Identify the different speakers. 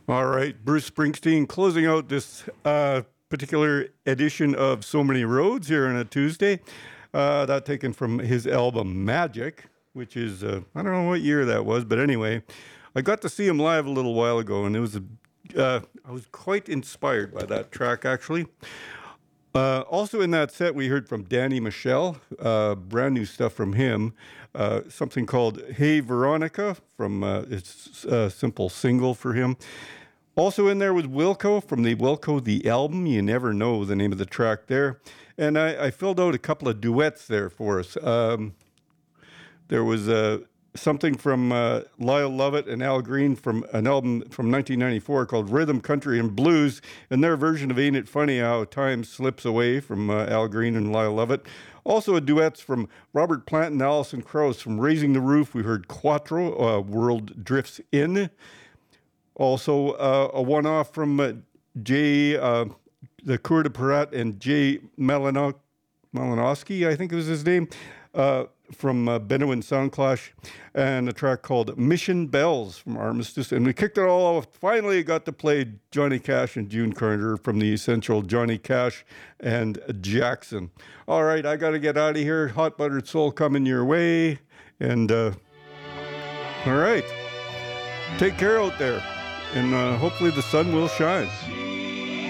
Speaker 1: All right, Bruce Springsteen closing out this particular edition of So Many Roads here on a Tuesday. That taken from his album Magic, which is, I don't know what year that was, but anyway, I got to see him live a little while ago, and I was quite inspired by that track, actually. Also in that set, we heard from Danny Michel, brand new stuff from him, something called Hey Veronica from it's a simple single for him. Also in there was Wilco from the Wilco the Album. You never know the name of the track there. And I filled out a couple of duets there for us. There was something from Lyle Lovett and Al Green from an album from 1994 called Rhythm, Country, and Blues, and their version of Ain't It Funny How Time Slips Away from Al Green and Lyle Lovett. Also a duets from Robert Plant and Alison Krauss from Raising the Roof. We heard Quattro, World Drifts In. Also a one-off from Jay, the Coeur de Parat and Jay Malinowski, I think was his name, from Benno and Soundclash, and a track called Mission Bells from Armistice. And we kicked it all off. Finally got to play Johnny Cash and June Carter from the essential Johnny Cash and Jackson. All right, I got to get out of here. Hot Buttered Soul coming your way. And all right, take care out there. And hopefully the sun will shine.